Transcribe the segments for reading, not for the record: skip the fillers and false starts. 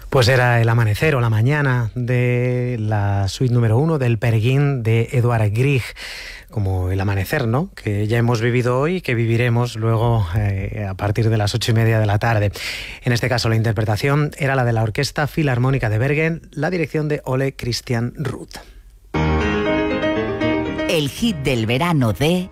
Pues era el amanecer o la mañana de la suite número 1 del Peer Gynt de Edvard Grieg, como el amanecer, ¿no?, que ya hemos vivido hoy y que viviremos luego a partir de las 8:30 de la tarde. En este caso la interpretación era la de la Orquesta Filarmónica de Bergen, la dirección de Ole Christian Ruth. El hit del verano de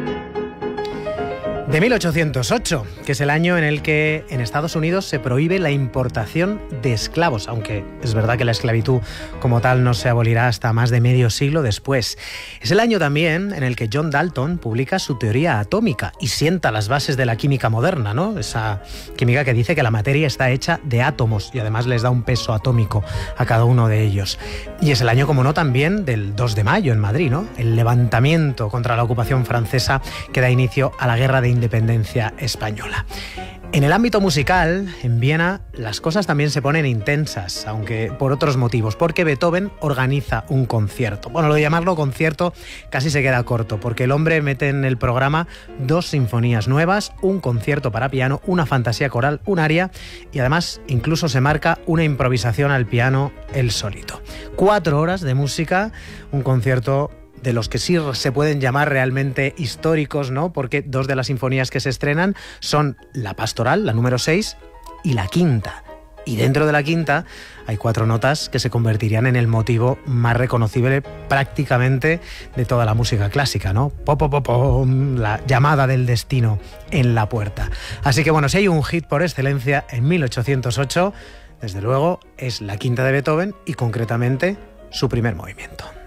1808, que es el año en el que en Estados Unidos se prohíbe la importación de esclavos, aunque es verdad que la esclavitud como tal no se abolirá hasta más de medio siglo después. Es el año también en el que John Dalton publica su teoría atómica y sienta las bases de la química moderna, ¿no? Esa química que dice que la materia está hecha de átomos y además les da un peso atómico a cada uno de ellos. Y es el año, como no, también del 2 de mayo en Madrid, ¿no?, el levantamiento contra la ocupación francesa que da inicio a la Guerra de Independencia española. En el ámbito musical, en Viena, las cosas también se ponen intensas, aunque por otros motivos, porque Beethoven organiza un concierto. Bueno, lo de llamarlo concierto casi se queda corto, porque el hombre mete en el programa 2 sinfonías nuevas, un concierto para piano, una fantasía coral, un aria y además incluso se marca una improvisación al piano él solito. 4 horas de música, un concierto de los que sí se pueden llamar realmente históricos, ¿no?, porque 2 de las sinfonías que se estrenan son la Pastoral, la número 6, y la Quinta. Y dentro de la Quinta hay 4 notas que se convertirían en el motivo más reconocible prácticamente de toda la música clásica, ¿no? Pom, la llamada del destino en la puerta. Así que bueno, si hay un hit por excelencia en 1808, desde luego es la Quinta de Beethoven y concretamente su primer movimiento.